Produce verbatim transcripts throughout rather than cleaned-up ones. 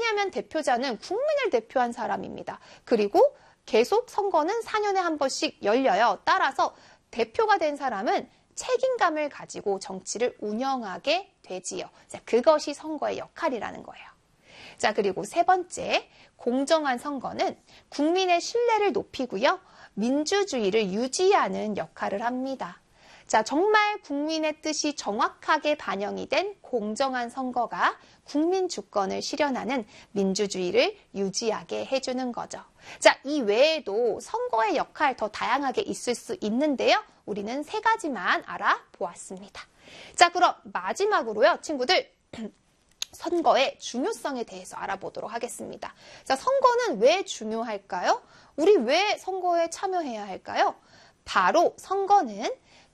왜냐하면 대표자는 국민을 대표한 사람입니다. 그리고 계속 선거는 사 년에 한 번씩 열려요. 따라서 대표가 된 사람은 책임감을 가지고 정치를 운영하게 되지요. 자, 그것이 선거의 역할이라는 거예요. 자, 그리고 세 번째, 공정한 선거는 국민의 신뢰를 높이고요. 민주주의를 유지하는 역할을 합니다. 자, 정말 국민의 뜻이 정확하게 반영이 된 공정한 선거가 국민 주권을 실현하는 민주주의를 유지하게 해주는 거죠. 자, 이 외에도 선거의 역할 더 다양하게 있을 수 있는데요. 우리는 세 가지만 알아보았습니다. 자, 그럼 마지막으로요, 친구들. 선거의 중요성에 대해서 알아보도록 하겠습니다. 자, 선거는 왜 중요할까요? 우리 왜 선거에 참여해야 할까요? 바로 선거는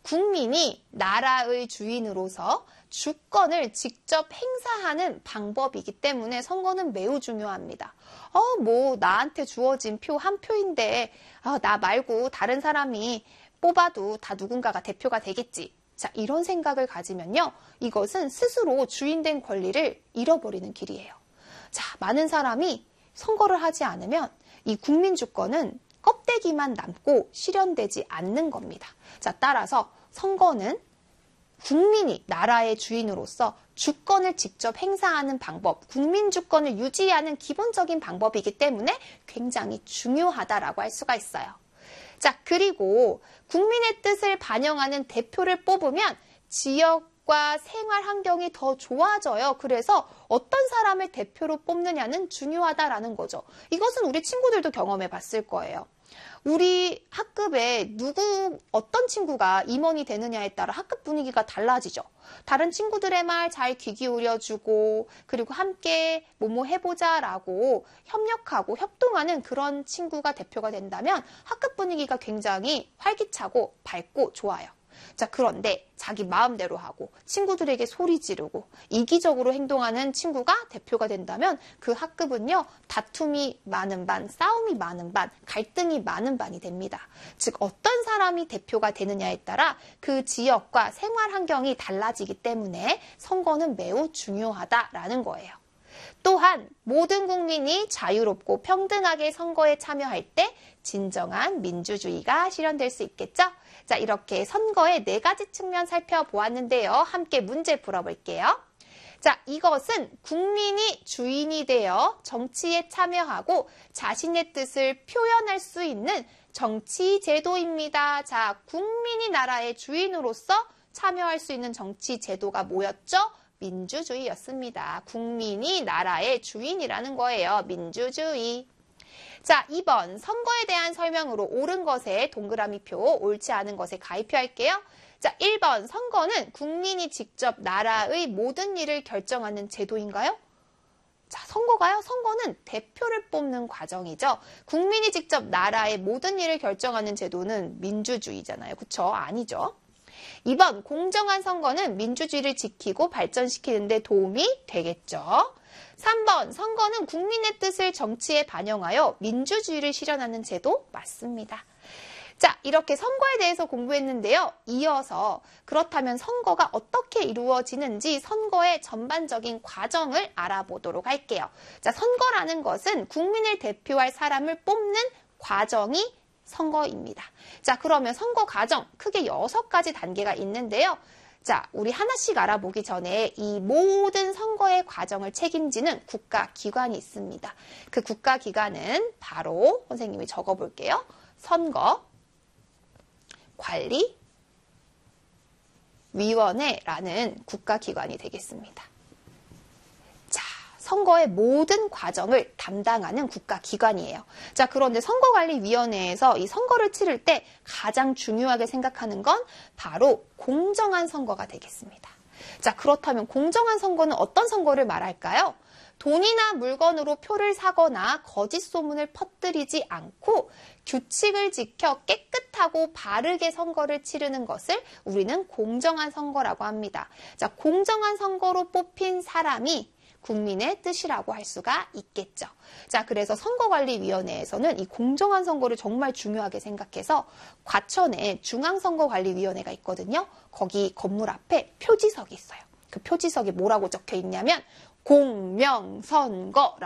국민이 나라의 주인으로서 주권을 직접 행사하는 방법이기 때문에 선거는 매우 중요합니다. 어, 뭐 나한테 주어진 표 한 표인데 어, 나 말고 다른 사람이 뽑아도 다 누군가가 대표가 되겠지. 자, 이런 생각을 가지면요. 이것은 스스로 주인된 권리를 잃어버리는 길이에요. 자, 많은 사람이 선거를 하지 않으면 이 국민 주권은 껍데기만 남고 실현되지 않는 겁니다. 자, 따라서 선거는 국민이 나라의 주인으로서 주권을 직접 행사하는 방법, 국민 주권을 유지하는 기본적인 방법이기 때문에 굉장히 중요하다라고 할 수가 있어요. 자, 그리고 국민의 뜻을 반영하는 대표를 뽑으면 지역과 생활 환경이 더 좋아져요. 그래서 어떤 사람을 대표로 뽑느냐는 중요하다라는 거죠. 이것은 우리 친구들도 경험해 봤을 거예요. 우리 학급에 누구, 어떤 친구가 임원이 되느냐에 따라 학급 분위기가 달라지죠. 다른 친구들의 말 잘 귀 기울여주고, 그리고 함께 뭐뭐 해보자라고 협력하고 협동하는 그런 친구가 대표가 된다면 학급 분위기가 굉장히 활기차고 밝고 좋아요. 자, 그런데 자기 마음대로 하고 친구들에게 소리 지르고 이기적으로 행동하는 친구가 대표가 된다면 그 학급은요, 다툼이 많은 반, 싸움이 많은 반, 갈등이 많은 반이 됩니다. 즉, 어떤 사람이 대표가 되느냐에 따라 그 지역과 생활 환경이 달라지기 때문에 선거는 매우 중요하다라는 거예요. 또한 모든 국민이 자유롭고 평등하게 선거에 참여할 때 진정한 민주주의가 실현될 수 있겠죠? 자, 이렇게 선거의 네 가지 측면 살펴보았는데요. 함께 문제 풀어볼게요. 자, 이것은 국민이 주인이 되어 정치에 참여하고 자신의 뜻을 표현할 수 있는 정치 제도입니다. 자, 국민이 나라의 주인으로서 참여할 수 있는 정치 제도가 뭐였죠? 민주주의였습니다. 국민이 나라의 주인이라는 거예요. 민주주의. 자, 이 번 선거에 대한 설명으로 옳은 것에 동그라미 표, 옳지 않은 것에 가위표 할게요. 자, 일 번 선거는 국민이 직접 나라의 모든 일을 결정하는 제도인가요? 자, 선거가요? 선거는 대표를 뽑는 과정이죠. 국민이 직접 나라의 모든 일을 결정하는 제도는 민주주의잖아요. 그쵸? 아니죠. 이 번 공정한 선거는 민주주의를 지키고 발전시키는 데 도움이 되겠죠. 삼 번 선거는 국민의 뜻을 정치에 반영하여 민주주의를 실현하는 제도 맞습니다. 자, 이렇게 선거에 대해서 공부했는데요. 이어서 그렇다면 선거가 어떻게 이루어지는지 선거의 전반적인 과정을 알아보도록 할게요. 자, 선거라는 것은 국민을 대표할 사람을 뽑는 과정이 선거입니다. 자, 그러면 선거 과정 크게 여섯 가지 단계가 있는데요. 자, 우리 하나씩 알아보기 전에 이 모든 선거의 과정을 책임지는 국가기관이 있습니다. 그 국가기관은 바로 선생님이 적어볼게요. 선거관리위원회라는 국가기관이 되겠습니다. 자, 선거의 모든 과정을 담당하는 국가기관이에요. 자, 그런데 선거관리위원회에서 이 선거를 치를 때 가장 중요하게 생각하는 건 바로 공정한 선거가 되겠습니다. 자, 그렇다면 공정한 선거는 어떤 선거를 말할까요? 돈이나 물건으로 표를 사거나 거짓 소문을 퍼뜨리지 않고 규칙을 지켜 깨끗하고 바르게 선거를 치르는 것을 우리는 공정한 선거라고 합니다. 자, 공정한 선거로 뽑힌 사람이 국민의 뜻이라고 할 수가 있겠죠. 자, 그래서 선거관리위원회에서는 이 공정한 선거를 정말 중요하게 생각해서 과천에 중앙선거관리위원회가 있거든요. 거기 건물 앞에 표지석이 있어요. 그 표지석에 뭐라고 적혀 있냐면 공명선거라고